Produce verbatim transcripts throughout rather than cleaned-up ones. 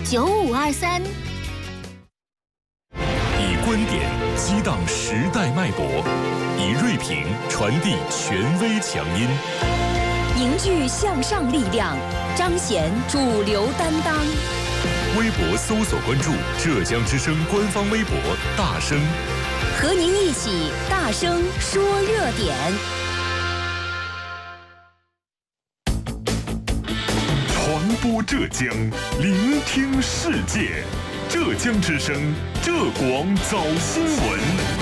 九五二三。 以观点激荡时代脉搏，以锐评传递权威强音， 凝聚向上力量，彰显主流担当。 微博搜索关注浙江之声官方微博大声， 和您一起大声说热点。 传播浙江，聆听世界。浙江之声，浙广早新闻。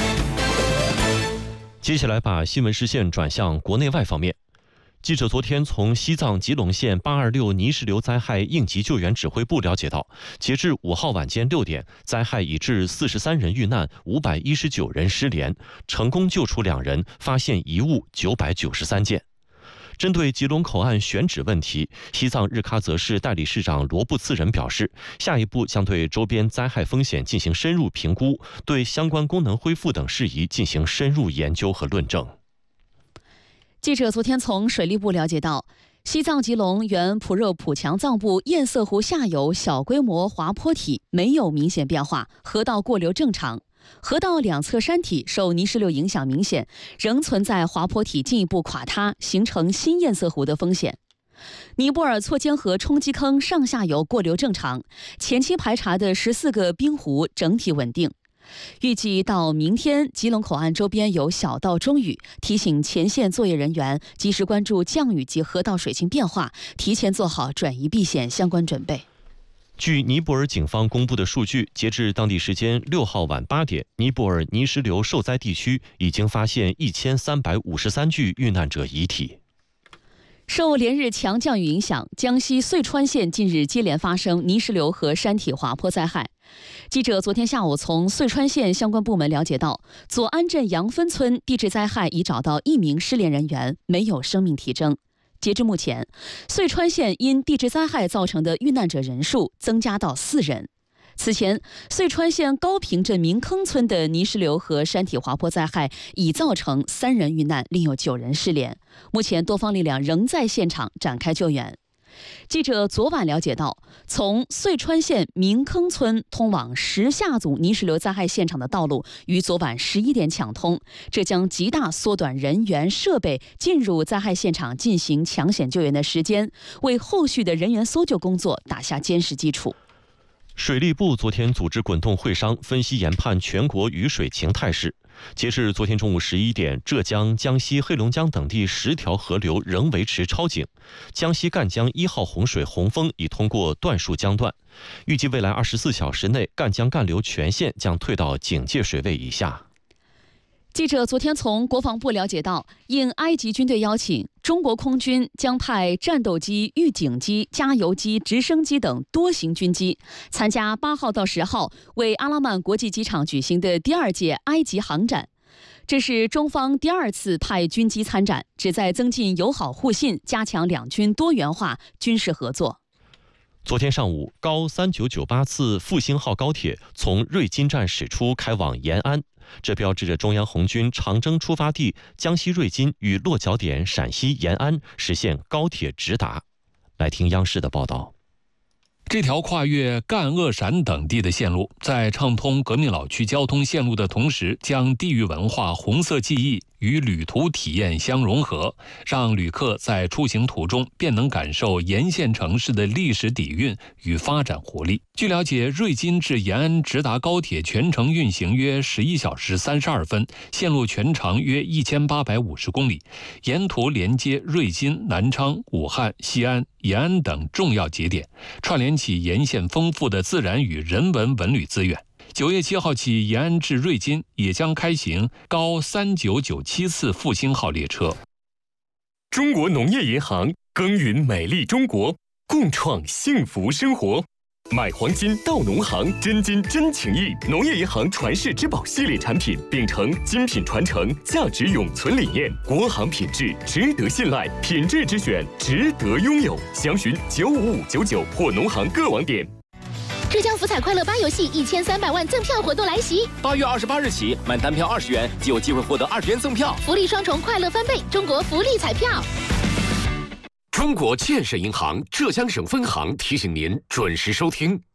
接下来把新闻视线转向国内外方面。记者昨天从西藏吉隆县八二六泥石流灾害应急救援指挥部了解到，截至五号晚间六点，灾害已致四十三人遇难，五百一十九人失联，成功救出两人，发现遗物九百九十三件。针对吉隆口岸选址问题，西藏日喀则市代理市长罗布次仁表示，下一步将对周边灾害风险进行深入评估，对相关功能恢复等事宜进行深入研究和论证。 记者昨天从水利部了解到，西藏吉隆原普热普强藏部堰塞湖下游小规模滑坡体没有明显变化，河道过流正常。河道两侧山体受泥石流影响明显，仍存在滑坡体进一步垮塌，形成新堰塞湖的风险。尼泊尔错尖河冲积坑上下游过流正常，前期排查的十四个冰湖整体稳定。预计到明天，吉隆口岸周边有小到中雨，提醒前线作业人员及时关注降雨及河道水情变化，提前做好转移避险相关准备。 据尼泊尔警方公布的数据，截至当地时间六号晚八点，尼泊尔泥石流受灾地区已经发现一千三百五十三具遇难者遗体。 受连日强降雨影响，江西遂川县近日接连发生泥石流和山体滑坡灾害。记者昨天下午从遂川县相关部门了解到，左安镇杨分村地质灾害已找到一名失联人员，没有生命体征。截至目前，遂川县因地质灾害造成的遇难者人数增加到四人。此前，遂川县高坪镇明坑村的泥石流和山体滑坡灾害已造成三人遇难，另有九人失联。目前，多方力量仍在现场展开救援。记者昨晚了解到，从遂川县明坑村通往石下组泥石流灾害现场的道路于昨晚十一点抢通，这将极大缩短人员、设备进入灾害现场进行抢险救援的时间，为后续的人员搜救工作打下坚实基础。 水利部昨天组织滚动会商，分析研判全国雨水情态势。截至昨天中午十一点，浙江、江西、黑龙江等地十条河流仍维持超警，江西赣江一号洪水洪峰已通过段数江段，预计未来二十四小时内，赣江干流全线将退到警戒水位以下。 记者昨天从国防部了解到，应埃及军队邀请，中国空军将派战斗机、预警机、加油机、直升机等多型军机参加八号到十号为阿拉曼国际机场举行的第二届埃及航展。这是中方第二次派军机参展，旨在增进友好互信，加强两军多元化军事合作。 昨天上午，高三九九八次复兴号高铁从瑞金站驶出，开往延安。这标志着中央红军长征出发地江西瑞金与落脚点陕西延安实现高铁直达。来听央视的报道。 这条跨越赣鄂陕等地的线路，在畅通革命老区交通线路的同时，将地域文化红色记忆与旅途体验相融合，让旅客在出行途中便能感受沿线城市的历史底蕴与发展活力。据了解，瑞金至延安直达高铁全程运行约十一小时三十二分，线路全长约一千八百五十公里，沿途连接瑞金、南昌、武汉、西安、延安等重要节点，串联起沿线丰富的自然与人文文旅资源。九月七号起，延安至瑞金也将开行高三九九七次复兴号列车。 中国农业银行耕耘美丽中国，共创幸福生活。买黄金到农行，真金真情谊。农业银行传世之宝系列产品，秉承精品传承、价值永存理念，国行品质值得信赖，品质之选值得拥有。详询九五五九九或农行各网点。 浙江福彩快乐八游戏一千三百万赠票活动来袭， 八月二十八日起，满单票二十元即有机会获得二十元赠票， 福利双重，快乐翻倍！中国福利彩票。 中国建设银行浙江省分行提醒您准时收听